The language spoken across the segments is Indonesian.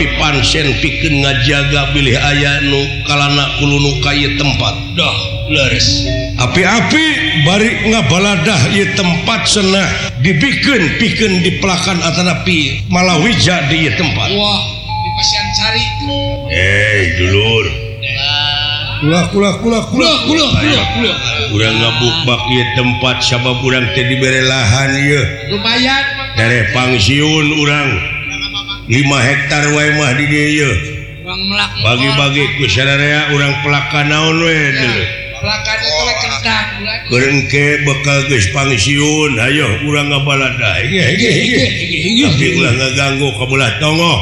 Pansen pikeun ngajaga bilih aya nu kalana kulunu ka ieu tempat. Dah leres. Api-api bari ngabaladah ieu tempat cenah dibikeun pikeun dipelakan atanapi malawija di ieu tempat. Wah, di pasian cari. Dulur. Kula. Urang ngabukbak ieu tempat sabab urang teh dibere lahan ieu. Lumayan. Dari pangsiun urang 5 hektar wae mah di dieu. Bagi-bagi ku sadarea urang pelaka naon we dulu. Pelaka itu we kendak. Keun ke bekal geus pangsiun, hayo urang ngabaladah. Hige. Tapi ulah ngaganggu ka belah tongo.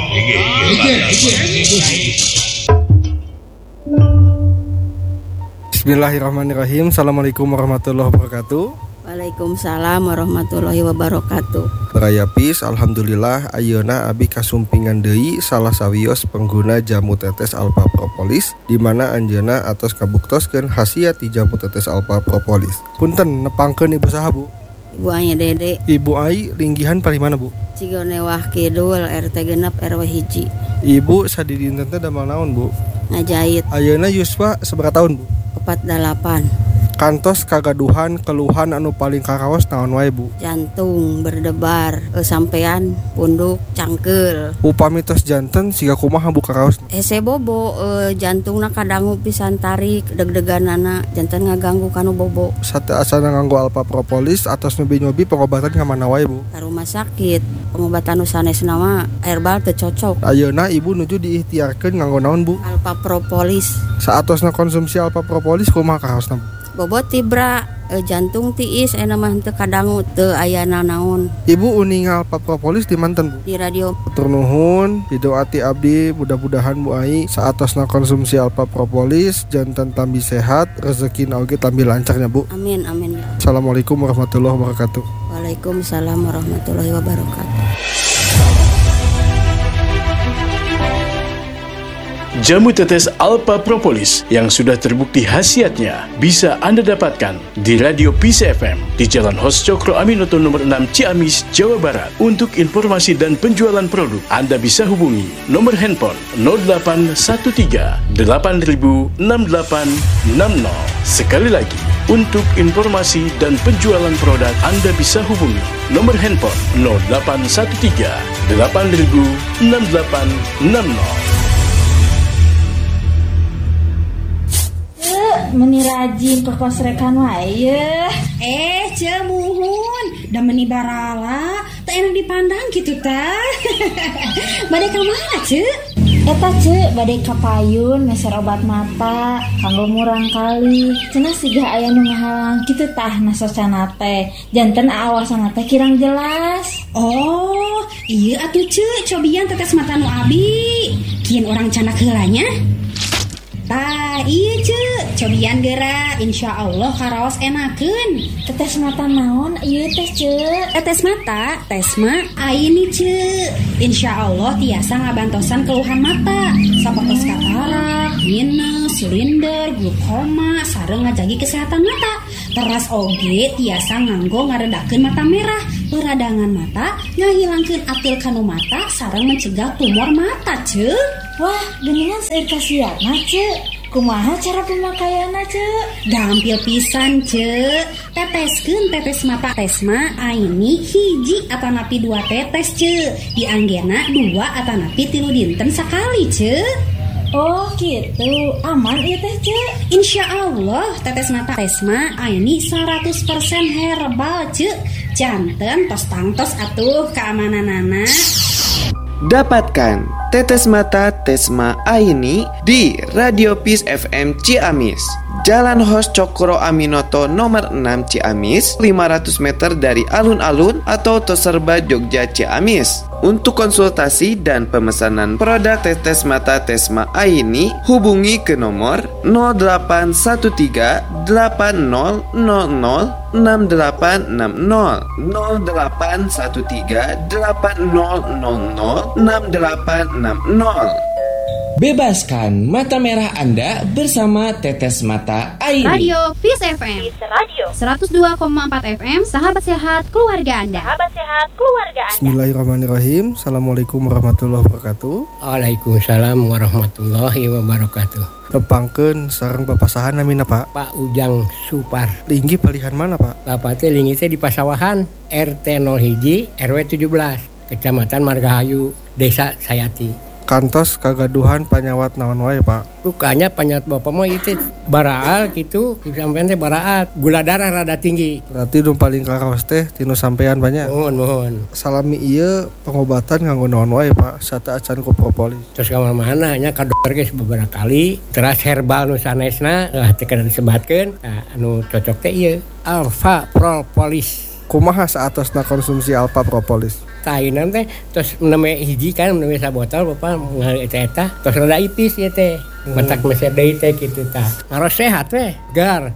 Bismillahirrahmanirrahim. Assalamualaikum warahmatullahi wabarakatuh. Waalaikumsalam warahmatullahi wabarakatuh. Barayapis, alhamdulillah ayeuna abi kasumpingan deui salah sawios pengguna jamu tetes alpha propolis di mana anjeunna atos kabuktoskeun khasiat ti jamu tetes alpha propolis. Punten nepangkeun ibu saha Bu? Ibu Aya Dede. Ibu Ai linggihan parimana Bu? Cigonewah Kidul RT genep RW hiji. Ibu sadidinten teh damel naon Bu? Ngajait. Ayeuna yuswa sabaraha tahun Bu? 48. Kantos kagaduhan keluhan anu paling karaos naon wae Bu? Jantung berdebar, sampean punduk cangkeul. Upami tos janten siga kumaha Bu karaos? Hese bobo jantungna kadangu pisan tarik deg-deganana janten ngaganggu kanu bobo. Sate asana nganggo alpha propolis atos nyobi-nyobi pengobatan ka mana wae Bu? Ka rumah sakit. Pengobatan nu sanesna mah herbal teu cocok. Ayeuna ibu nuju diikhtiarkeun nganggo naon Bu? Alpha propolis. Saatosna konsumsi alpha propolis kumaha karaosna Bu? Bobot tibra jantung tiis aya mah teu kadangu teu aya naon. Ibu uningal alpha propolis di manten Bu? Di radio. Hatur nuhun, didoati abdi mudah-mudahan Bu Ai saatosna konsumsi alpha propolis janten tambi sehat, rezeki oge tambi lancarnya Bu. Amin amin. Assalamualaikum warahmatullahi wabarakatuh. Waalaikumsalam warahmatullahi wabarakatuh. Jamu tetes alpha propolis yang sudah terbukti khasiatnya bisa Anda dapatkan di Radio Peace FM di Jalan Hos Cokro Aminoto nomor 6 Ciamis, Jawa Barat. Untuk informasi dan penjualan produk, Anda bisa hubungi nomor handphone 0813 8000 6860. Sekali lagi, untuk informasi dan penjualan produk, Anda bisa hubungi nomor handphone 0813 8000 6860. Meni rajin ke kos rekan wae. Cemuhun da meni barala teu enak dipandang gitu tah. Bade ka mana ce? Eta ce bade ka payun meser obat mata kanggo murang kali. Cenah siga aya nu ngahalang kitu tah nasosana teh. Janten aawasana teh kirang jelas. Oh, ieu atuh ce cobian tetes mata nu abi. Kieun urang canak heulanya. Tah, iya ce, cobian geura, insya Allah karaos enakeun. Tetes mata naon, iya teh ce. Tetes mata, tesma, aini ce. Insya Allah tiasa ngabantosan keluhan mata, sapotos katarak, minus, silinder, glukoma, sareng ngajagi kesehatan mata. Teras oge tiasa nganggo ngaredakeun mata merah, peradangan mata, ngahilangkeun atil kanu mata, sareng mencegah tumor mata ce. Wah, geningan seueur kasiatna ce. Kumaha cara pemakaianna ce? Gampil pisan ce. Teteskeun tetes mata tesma aini hiji atanapi 2 tetes ce. Dianggena 2 atanapi 3 dinten sakali ce. Oh gitu, aman ieu teh ce. Insya Allah tetes mata tesma aini 100% herbal ce. Janten tos tangtos atuh keamananana. Dapatkan tetes mata Tesma Aini di Radio Peace FM Ciamis, Jalan Hos Cokro Aminoto nomor 6 Ciamis, 500 meter dari alun-alun atau Toserba Jogja Ciamis. Untuk konsultasi dan pemesanan produk tetes mata Tesma Aini, hubungi ke nomor 0813 8000 6860 0813 8000 6860. Bebaskan mata merah Anda bersama Tetes Mata Aini. Radio Peace FM. Radio 102,4 FM. Sahabat sehat keluarga Anda. Bismillahirrahmanirrahim. Assalamualaikum warahmatullahi wabarakatuh. Waalaikumsalam warahmatullahi wabarakatuh. Tepangkeun sareng papasahan namina Pak. Pak Ujang Supar. Linggi palihan mana Pak? Bapak teh linggi teh di Pasawahan, RT 01 RW 17, Kecamatan Margahayu, Desa Sayati. Kantos kagaduhan panyawat naon wae Pak? Rukanya panyawat bapak mah itu baraal gitu, sampean teh baraat, gula darah rada tinggi. Berarti nu paling karaos teh tinu sampean banyak. Mohon. Salami ieu pengobatan nganggo naon wae Pak? Sata acan ku propolis. Terus ka mana nya ka dokter geus beberapa kali, teras herbal nu sanesna teh kada disebatkeun. Nah, anu cocok teh ieu Alpha Propolis. Kumaha saatosna konsumsi Alpha Propolis? Tainan teh terus neme hiji kan neme sabotol bapak ngali eta terus rada ipis ya teh matak meser deui teh kitu tah ngaros sehat we gar